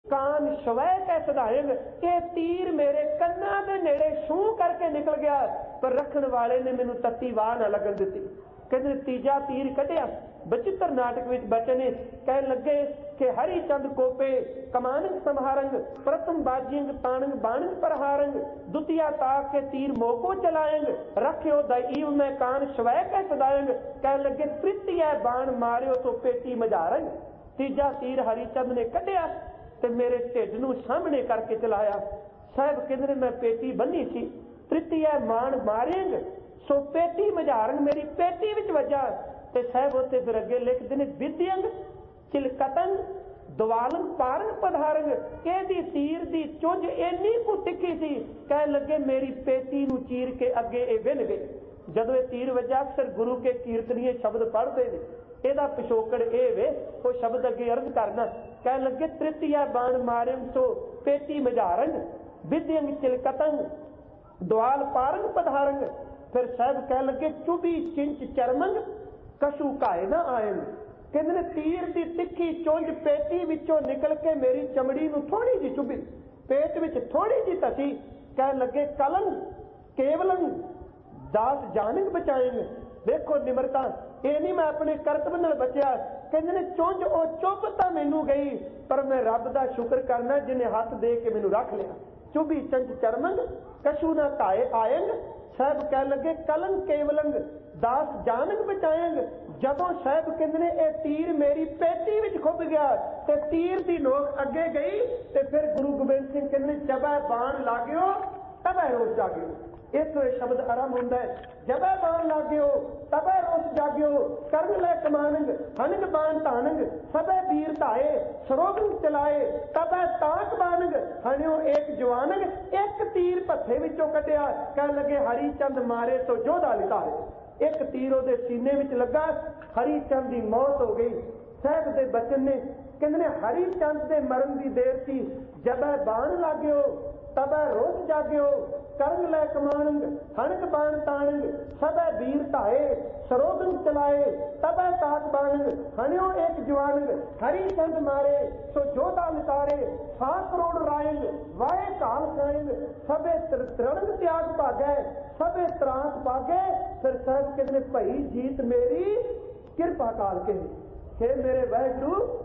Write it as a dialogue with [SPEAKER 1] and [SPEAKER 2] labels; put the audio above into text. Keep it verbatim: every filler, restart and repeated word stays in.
[SPEAKER 1] कान स्वै कै सदायंग, ये तीर मेरे कन्ना दे नेड़े छू करके निकल गया, पर रखण वाले ने मैनू तत्ती वाह ना लगन दिती। कहते तीजा तीर कढ़िया। बचित्र नाटक विच बचन कह लगे कि हरि चंद कोपे कमानंग संहारंग, प्रथम बाजिंग तानंग बाणंग प्रहारंग, दुतिया ताक के तीर मोको चलायंग, रख्यो दईव में कान स्वै कै सदायंग। कह लगे तृतीय बाण मारियो तो पेटी मझारंग। तीजा तीर हरिचंद ने कढ़िया ते मेरे ढिड नूं सामने करके चलाया। साहब कहंदे मैं पेटी बन्नी सी, तृतीय मान मारेंग सो पेटी मझारंग, मेरी पेटी विच वजा। ते साहब उत्ते फिर अगे लिखदे ने विद्यंग चिलकतंग दवालंग पारंग पधारंग, कहदी तीर दी चुंझ इन्नी कु तिखी सी, कह लगे मेरी पेटी नूं चीर के अगे ए विन गए। जदों ये तीर वजा अक्सर गुरु के कीर्तनीय शब्द पढ़ते हैं, ਇਹਦਾ ਪਿਛੋਕੜ ਇਹ ਵੇ ਉਹ ਸ਼ਬਦ ਅੱਗੇ ਅਰਜ਼ ਕਰਨਾ। ਕਹਿ ਲੱਗੇ ਤ੍ਰਿਤੀਆ ਬਾਣ ਮਾਰਿਮ ਸੋ ਪੇਟੀ ਮਝਾਰੰਗ, ਵਿਦਿਅੰਗ ਚਿਲਕਤੰਗ ਦੁਆਲ ਪਾਰੰਗ ਪਧਾਰੰਗ। ਫਿਰ ਸਾਹਿਬ ਕਹਿ ਲੱਗੇ ਚੁਬੀ ਚਿੰਚ ਚਰਮੰਗ ਕਸ਼ੂ ਘਾਏ ਨਾ ਆਇਨ। ਕਹਿੰਦੇ ਨੇ ਤੀਰ ਦੀ ਤਿੱਖੀ ਚੁੰਝ ਪੇਟੀ ਵਿੱਚੋਂ ਨਿਕਲ ਕੇ ਮੇਰੀ ਚਮੜੀ ਨੂੰ ਥੋੜੀ ਜਿਹੀ ਚੁਭੀ, ਪੇਟ ਵਿੱਚ ਥੋੜੀ ਜਿਹੀ ਧਸੀ। ਕਹਿ ਲੱਗੇ ਕਲੰਗ ਕੇਵਲੰਗ ਦਾਸ ਜਾਨਕ ਬਚਾਏਂਗੇ। देखो निमरता ये नहीं मैं अपने करतब नाल बचिया। कहते ने चुंझ ओ चुभ तां मैनू गई, पर मैं रब दा शुक्र करना जिन्हें हाथ दे के मैनू रख लिया। चुभी चंच चरमंग कशू ना ताए आयंग। साहब कह लगे कलंग केवलंग दास जानंग बचायंग। जदों साहब कहते ने यह तीर मेरी पेटी विच खुब गया ते तीर दी नोक अगे गई, ते फिर गुरु गोबिंद सिंह कहते जब बाण लागो तब रोज जागियो। इथों यह शब्द आरंभ होता है, जब बाण लाग्यो तब रोस जाग्यो, करन लै कमानंग हनंग बाण तानंग, सब वीर धाए सरोगंग चलाए, तब ताक बानंग हणियो एक जवानंग। एक तीर भत्थे विचों कढ़िया, कह लगे हरिचंद मारे तो जोधा लितारे। एक तीर उहदे सीने विच लगा, हरिचंद की मौत हो गई। साहब दे बचन ने कहंदे ने हरिचंद दे मरण की देर सी, जब बाण लाग्यो तब रोज जाग्यो, करन लै कमानंग हणक बाण तानंग, सब वीर धाए सरोगंग चलाए, तब ताक बानंग हणियो एक जवानंग। हरिचंद मारे सो जोधा लितारे, सौ करोड़ रायंग वाए काल खाएंग, सबे तरणंग त्याग भागै, सबे त्रास भागे। फिर साहब कहते भई जीत मेरी किरपा काल के, हे मेरे वाहिगुरू